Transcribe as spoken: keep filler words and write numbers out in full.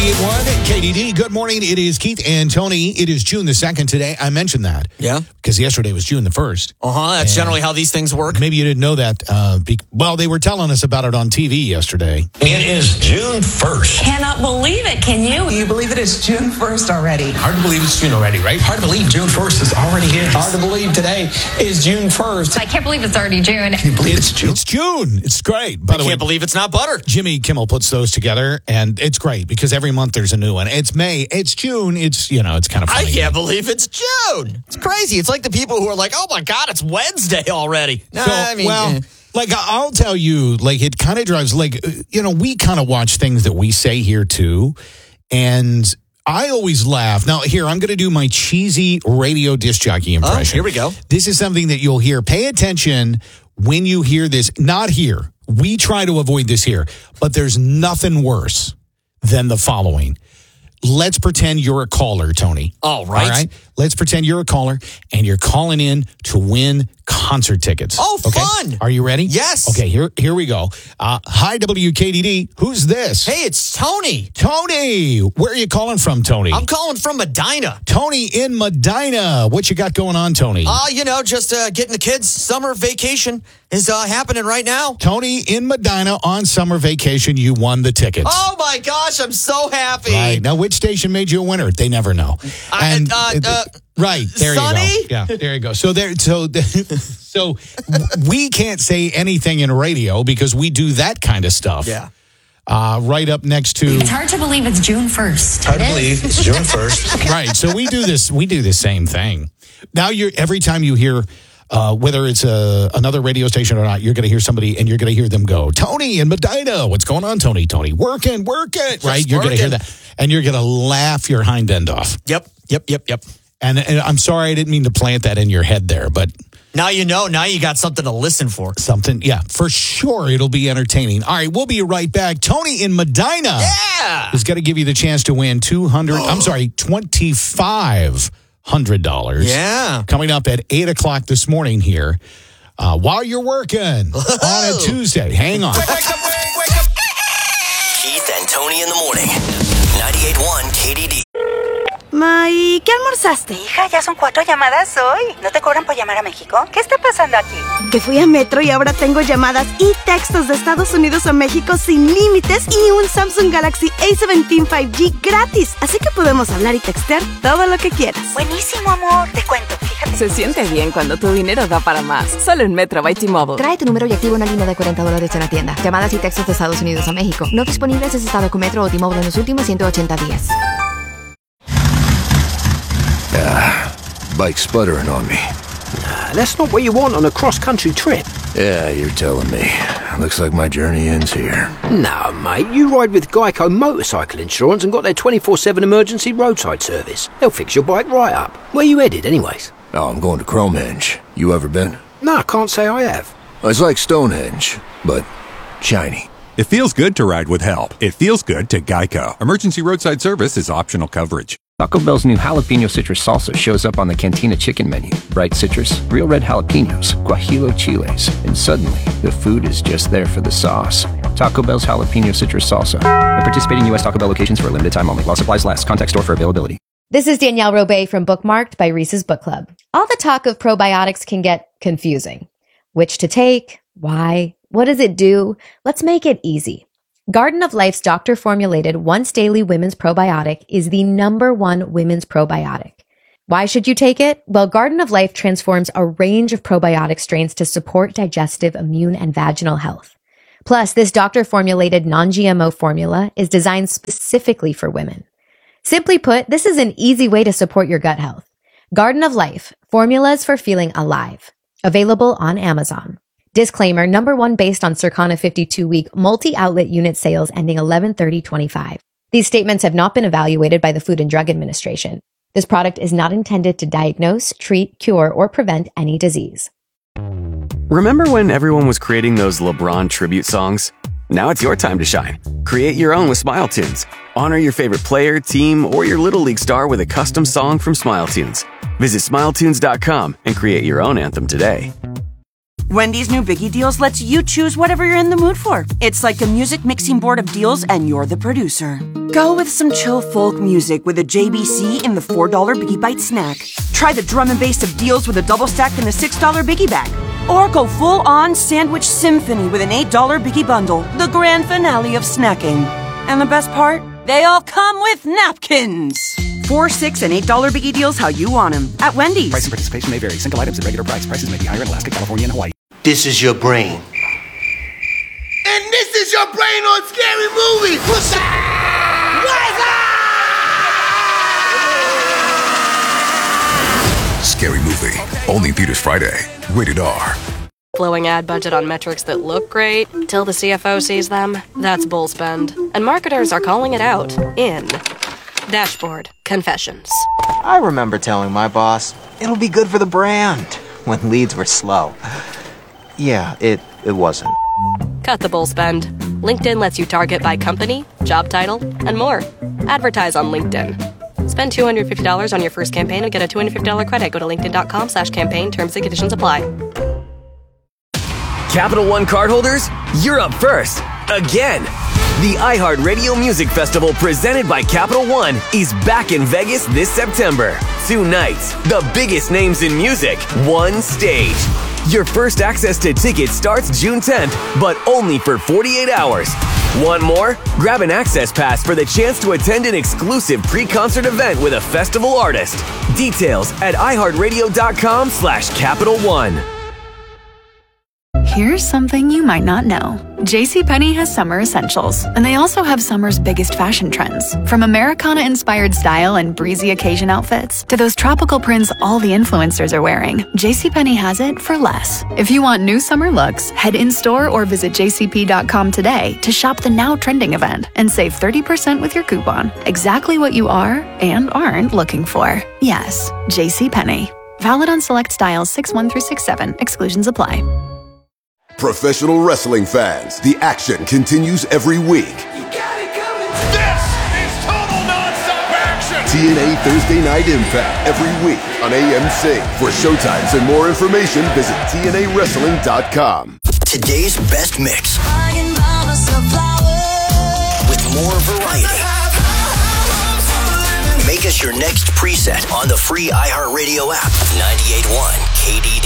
ninety-eight point one K D D. Good morning. It is Keith and Tony. It is June the second today. I mentioned that. Yeah. Because yesterday was June the first. Uh-huh. That's and generally how these things work. Maybe you didn't know that. Uh, be- well, they were telling us about it on T V yesterday. It is June first. Cannot believe it, can you? Can you believe it is June first already? Hard to believe it's June already, right? Hard to believe June first is already here. Hard to believe today is June first. I can't believe it's already June. Can you believe it's, It's June? It's June. It's great. By I the can't way, believe it's not butter. Jimmy Kimmel puts those together, and it's great because every month there's a new one. It's May. It's June. It's, you know, it's kind of I funny. can't believe it's June. It's crazy. It's like the people who are like, oh, my God, it's Wednesday already. Nah, So, I mean, well, eh. like I'll tell you, like it kind of drives, like, you know, we kind of watch things that we say here too. And I always laugh. Now, here, I'm going to do my cheesy radio disc jockey impression. Oh, here we go. This is something that you'll hear. Pay attention when you hear this. Not here. We try to avoid this here. But there's nothing worse than the following. Let's pretend you're a caller, Tony. All right. All right. Let's pretend you're a caller and you're calling in to win concert tickets. Oh, okay? fun. Are you ready? Yes. Okay, here here we go. Uh, hi, W K D D. Who's this? Hey, it's Tony. Tony. Where are you calling from, Tony? I'm calling from Medina. Tony in Medina. What you got going on, Tony? Uh, you know, just uh, getting the kids. Summer vacation is uh, happening right now. Tony in Medina on summer vacation. You won the tickets. Oh, my gosh. I'm so happy. Right. Now, which station made you a winner? They never know. I- uh, uh, right. There Sonny? you go. Yeah, there you go. So there so so we can't say anything in radio because we do that kind of stuff. Yeah. Uh, right up next to It's hard to believe it's June first. Hard to believe it's June first. right. So we do this we do the same thing. Now you're every time you hear Uh, whether it's a, another radio station or not, you're going to hear somebody and you're going to hear them go, Tony in Medina. What's going on, Tony? Tony, working, working. Right? You're going to hear that. And you're going to laugh your hind end off. Yep, yep, yep, yep. And, and I'm sorry, I didn't mean to plant that in your head there, but Now you know. Now you got something to listen for. something, yeah, for sure it'll be entertaining. All right, we'll be right back. Tony in Medina Yeah. is going to give you the chance to win two hundred, I'm sorry, twenty-five hundred dollars. Yeah. Coming up at eight o'clock this morning here uh, while you're working on a Tuesday. Hang on. Keith and Tony in the morning. ninety-eight point one K D D. Ma, ¿y qué almorzaste? Hija, ya son cuatro llamadas hoy. ¿No te cobran por llamar a México? ¿Qué está pasando aquí? Que fui a Metro y ahora tengo llamadas y textos de Estados Unidos a México sin límites y un Samsung Galaxy A diecisiete cinco G gratis. Así que podemos hablar y textear todo lo que quieras. Buenísimo, amor. Te cuento, fíjate. Se siente bien cuando tu dinero da para más. Solo en Metro by T-Mobile. Trae tu número y activa una línea de cuarenta dólares en la tienda. Llamadas y textos de Estados Unidos a México. No disponibles si has estado con Metro o T-Mobile en los últimos ciento ochenta días. Ah, bike's sputtering on me. Nah, that's not what you want on a cross-country trip. Yeah, you're telling me. Looks like my journey ends here. No, mate, you ride with Geico Motorcycle Insurance and got their twenty-four seven emergency roadside service. They'll fix your bike right up. Where you headed, anyways? Oh, I'm going to Cromenge. You ever been? No, I can't say I have. It's like Stonehenge, but shiny. It feels good to ride with help. It feels good to Geico. Emergency roadside service is optional coverage. Taco Bell's new jalapeno citrus salsa shows up on the Cantina chicken menu. Bright citrus, real red jalapenos, guajillo chiles, and suddenly the food is just there for the sauce. Taco Bell's jalapeno citrus salsa. At participating U S Taco Bell locations for a limited time only. While supplies last. Contact store for availability. This is Danielle Robay from Bookmarked by Reese's Book Club. All the talk of probiotics can get confusing. Which to take? Why? What does it do? Let's make it easy. Garden of Life's doctor-formulated once-daily women's probiotic is the number one women's probiotic. Why should you take it? Well, Garden of Life transforms a range of probiotic strains to support digestive, immune, and vaginal health. Plus, this doctor-formulated non-G M O formula is designed specifically for women. Simply put, this is an easy way to support your gut health. Garden of Life, formulas for feeling alive. Available on Amazon. Disclaimer, number one based on Circana fifty-two week multi-outlet unit sales ending eleven thirty twenty-five. These statements have not been evaluated by the Food and Drug Administration. This product is not intended to diagnose, treat, cure, or prevent any disease. Remember when everyone was creating those LeBron tribute songs? Now it's your time to shine. Create your own with Smile Tunes. Honor your favorite player, team, or your Little League star with a custom song from Smile Tunes. Visit smile tunes dot com and create your own anthem today. Wendy's new Biggie Deals lets you choose whatever you're in the mood for. It's like a music mixing board of deals, and you're the producer. Go with some chill folk music with a J B C in the four dollar Biggie Bite snack. Try the drum and bass of deals with a double stack in the six dollar Biggie Bag. Or go full-on sandwich symphony with an eight dollar Biggie Bundle, the grand finale of snacking. And the best part? They all come with napkins. Four, six, and eight dollar Biggie Deals how you want them at Wendy's. Price and participation may vary. Single items at regular price. Prices may be higher in Alaska, California, and Hawaii. This is your brain. And this is your brain on Scary Movie. What's up? Scary Movie. Only in theaters Friday. Rated R. Blowing ad budget on metrics that look great till the C F O sees them. That's bull spend. And marketers are calling it out in Dashboard Confessions. I remember telling my boss, it'll be good for the brand, when leads were slow. Yeah, it, it wasn't. Cut the bull spend. LinkedIn lets you target by company, job title, and more. Advertise on LinkedIn. Spend two hundred fifty dollars on your first campaign and get a two hundred fifty dollars credit. Go to linkedin.com slash campaign. Terms and conditions apply. Capital One cardholders, you're up first. Again. The iHeartRadio Music Festival presented by Capital One is back in Vegas this September. Two nights, the biggest names in music, one stage. Your first access to tickets starts June tenth, but only for forty-eight hours. Want more? Grab an access pass for the chance to attend an exclusive pre-concert event with a festival artist. Details at iHeartRadio.com slash Capital One. Here's something you might not know. JCPenney has summer essentials, and they also have summer's biggest fashion trends. From Americana-inspired style and breezy occasion outfits to those tropical prints all the influencers are wearing, JCPenney has it for less. If you want new summer looks, head in-store or visit j c p dot com today to shop the now trending event and save thirty percent with your coupon. Exactly what you are and aren't looking for. Yes, JCPenney. Valid on select styles six one through six seven. Exclusions apply. Professional wrestling fans, the action continues every week. This is total nonstop action! T N A Thursday Night Impact every week on A M C. For showtimes and more information, visit T N A wrestling dot com. Today's best mix. With more variety. Make us your next preset on the free iHeartRadio app. ninety-eight point one K D D.